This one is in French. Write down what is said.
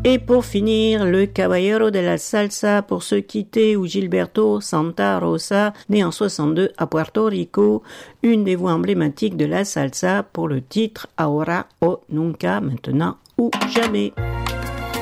Et pour finir, le Caballero de la Salsa pour se quitter ou Gilberto Santa Rosa, né en 62 à Puerto Rico, une des voix emblématiques de la salsa pour le titre Ahora o Nunca, maintenant ou jamais.